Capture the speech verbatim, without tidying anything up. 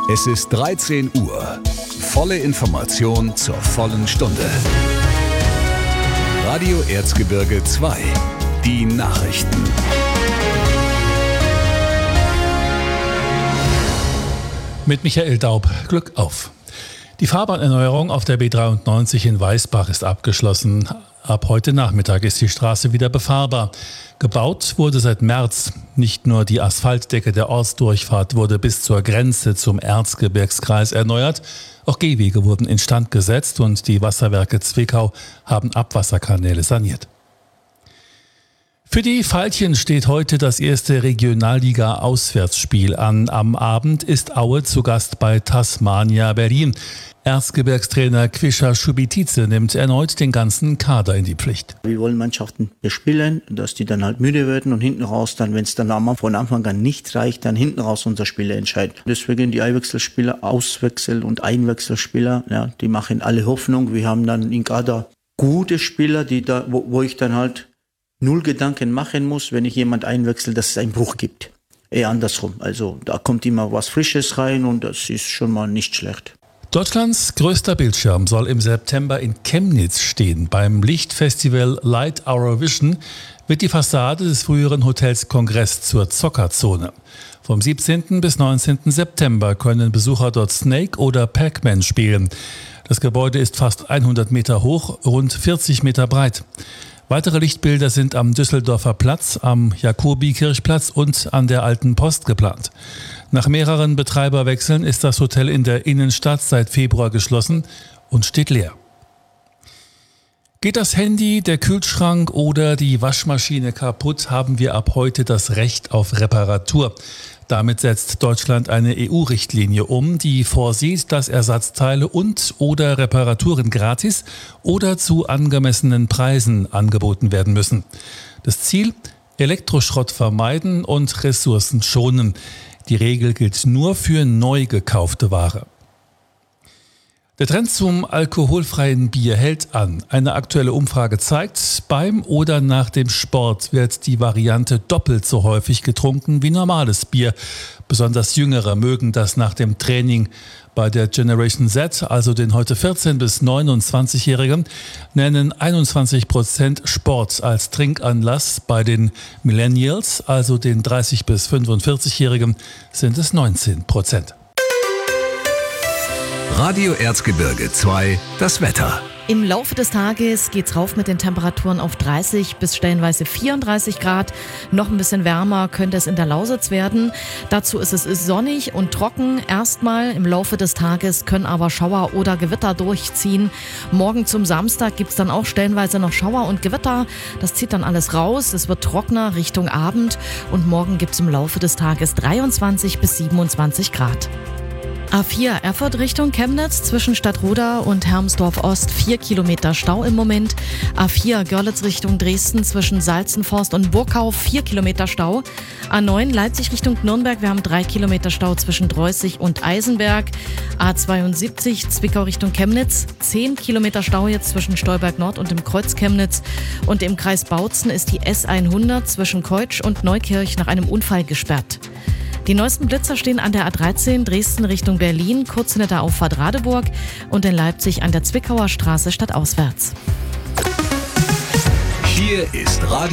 Es ist dreizehn Uhr. Volle Information zur vollen Stunde. Radio Erzgebirge zwei. Die Nachrichten. Mit Michael Daub. Glück auf. Die Fahrbahnerneuerung auf der B dreiundneunzig in Weißbach ist abgeschlossen. Ab heute Nachmittag ist die Straße wieder befahrbar. Gebaut wurde seit März. Nicht nur die Asphaltdecke der Ortsdurchfahrt wurde bis zur Grenze zum Erzgebirgskreis erneuert, auch Gehwege wurden instand gesetzt und die Wasserwerke Zwickau haben Abwasserkanäle saniert. Für die Veilchen steht heute das erste Regionalliga-Auswärtsspiel an. Am Abend ist Aue zu Gast bei Tasmania Berlin. Erzgebirgstrainer Kwischa Schubitice nimmt erneut den ganzen Kader in die Pflicht. Wir wollen Mannschaften bespielen, dass die dann halt müde werden und hinten raus dann, wenn es dann von Anfang an nicht reicht, dann hinten raus unser Spieler entscheiden. Deswegen die Einwechselspieler, Auswechsel- und Einwechselspieler, ja, die machen alle Hoffnung. Wir haben dann im Kader gute Spieler, die da, wo, wo ich dann halt null Gedanken machen muss, wenn ich jemand einwechsel, dass es einen Bruch gibt. Eher andersrum. Also da kommt immer was Frisches rein und das ist schon mal nicht schlecht. Deutschlands größter Bildschirm soll im September in Chemnitz stehen. Beim Lichtfestival Light Our Vision wird die Fassade des früheren Hotels Kongress zur Zockerzone. Vom siebzehnten bis neunzehnten September können Besucher dort Snake oder Pac-Man spielen. Das Gebäude ist fast hundert Meter hoch, rund vierzig Meter breit. Weitere Lichtbilder sind am Düsseldorfer Platz, am Jakobikirchplatz und an der Alten Post geplant. Nach mehreren Betreiberwechseln ist das Hotel in der Innenstadt seit Februar geschlossen und steht leer. Geht das Handy, der Kühlschrank oder die Waschmaschine kaputt, haben wir ab heute das Recht auf Reparatur. Damit setzt Deutschland eine E U-Richtlinie um, die vorsieht, dass Ersatzteile und oder Reparaturen gratis oder zu angemessenen Preisen angeboten werden müssen. Das Ziel? Elektroschrott vermeiden und Ressourcen schonen. Die Regel gilt nur für neu gekaufte Ware. Der Trend zum alkoholfreien Bier hält an. Eine aktuelle Umfrage zeigt, beim oder nach dem Sport wird die Variante doppelt so häufig getrunken wie normales Bier. Besonders Jüngere mögen das nach dem Training. Bei der Generation Z, also den heute vierzehn- bis neunundzwanzigjährigen, nennen einundzwanzig Prozent Sport als Trinkanlass. Bei den Millennials, also den dreißig- bis fünfundvierzigjährigen, sind es neunzehn Prozent. Radio Erzgebirge zwei, das Wetter. Im Laufe des Tages geht's rauf mit den Temperaturen auf dreißig bis stellenweise vierunddreißig Grad. Noch ein bisschen wärmer könnte es in der Lausitz werden. Dazu ist es sonnig und trocken. Erstmal im Laufe des Tages können aber Schauer oder Gewitter durchziehen. Morgen zum Samstag gibt's dann auch stellenweise noch Schauer und Gewitter. Das zieht dann alles raus. Es wird trockener Richtung Abend. Und morgen gibt's im Laufe des Tages dreiundzwanzig bis siebenundzwanzig Grad. A vier Erfurt Richtung Chemnitz zwischen Stadtroda und Hermsdorf Ost vier Kilometer Stau im Moment. A vier Görlitz Richtung Dresden zwischen Salzenforst und Burkau vier Kilometer Stau. A neun Leipzig Richtung Nürnberg, wir haben drei Kilometer Stau zwischen Dreußig und Eisenberg. A zweiundsiebzig Zwickau Richtung Chemnitz zehn Kilometer Stau jetzt zwischen Stolberg Nord und dem Kreuz Chemnitz. Und im Kreis Bautzen ist die S hundert zwischen Keutsch und Neukirch nach einem Unfall gesperrt. Die neuesten Blitzer stehen an der A dreizehn Dresden Richtung Berlin, kurz hinter der Auffahrt Radeburg und in Leipzig an der Zwickauer Straße stadtauswärts. Hier ist Radio